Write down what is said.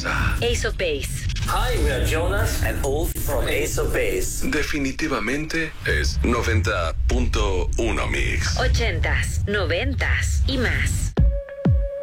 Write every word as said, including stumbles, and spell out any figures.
casa. Ace of Base. Hi, we are Jonas and Ulf from Ace of Base. Definitivamente es noventa punto uno Mix. Ochentas, noventas y más.